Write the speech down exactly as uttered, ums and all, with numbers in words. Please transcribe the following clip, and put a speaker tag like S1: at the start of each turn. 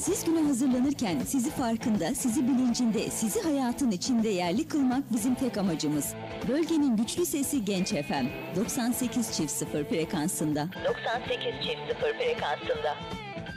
S1: Siz güne hazırlanırken sizi farkında, sizi bilincinde, sizi hayatın içinde yerli kılmak bizim tek amacımız. Bölgenin güçlü sesi Genç F M doksan sekiz çift sıfır frekansında.
S2: doksan sekiz çift sıfır frekansında.